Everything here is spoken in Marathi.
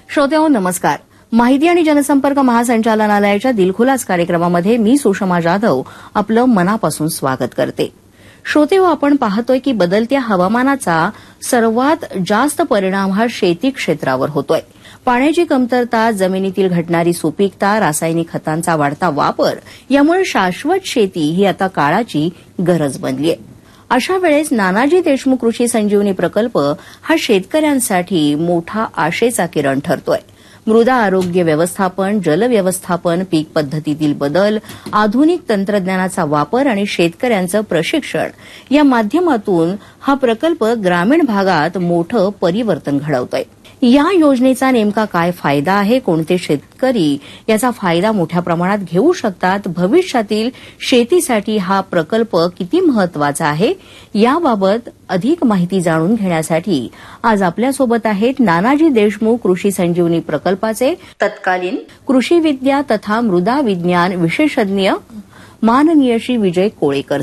श्रोत्यांनो नमस्कार. माहिती आणि जनसंपर्क महासंचालनालयाच्या दिलखुलास कार्यक्रमामध्ये मी सुषमा जाधव आपलं मनापासून स्वागत करते. श्रोतेहो, आपण पाहतोय की बदलत्या हवामानाचा सर्वात जास्त परिणाम हा शेती क्षेत्रावर होतोय. पाण्याची कमतरता, जमिनीतील घटणारी सुपीकता, रासायनिक खतांचा वाढता वापर यामुळे शाश्वत शेती ही आता काळाची गरज बनलीय. अशा वेळेस नानाजी देशमुख कृषी संजीवनी प्रकल्प हा शेतकऱ्यांसाठी मोठा आशेचा किरण ठरतोय. मृदा आरोग्य व्यवस्थापन, जल व्यवस्थापन, पीक पद्धतीतील बदल, आधुनिक तंत्रज्ञानाचा वापर आणि शेतकऱ्यांचं प्रशिक्षण या माध्यमातून हा प्रकल्प ग्रामीण भागात मोठं परिवर्तन घडवतोय. या योजनेचा नेमका काय फायदा आहे, कोणते शेतकरी याचा फायदा मोठ्या प्रमाणात घेऊ शकतात, भविष्यातील शेतीसाठी हा प्रकल्प किती महत्वाचा आहे, याबाबत अधिक माहिती जाणून घेण्यासाठी आज आपल्यासोबत आहेत नानाजी देशमुख कृषी संजीवनी प्रकल्पाचे तत्कालीन कृषी विद्या तथा मृदा विज्ञान विशेषज्ञ माननीय श्री विजय कोळेकर